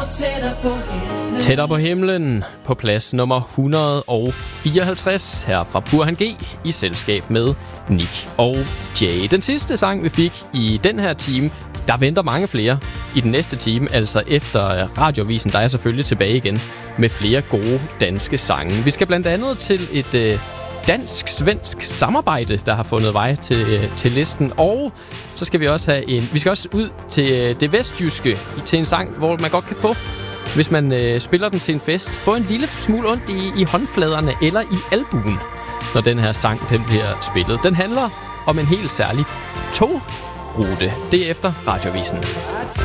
Tættere på himlen på plads nummer 154 her fra Burhan G i selskab med Nick og Jay. Den sidste sang, vi fik i den her time, der venter mange flere i den næste time, altså efter Radioavisen, der er selvfølgelig tilbage igen med flere gode danske sange. Vi skal blandt andet til et dansk-svensk samarbejde, der har fundet vej til listen, og så skal vi også vi skal også ud til det vestjyske, til en sang, hvor man godt kan få, hvis man spiller den til en fest, få en lille smule ondt i håndfladerne eller i albuen, når den her sang den bliver spillet. Den handler om en helt særlig togrute. Det er efter Radioavisen.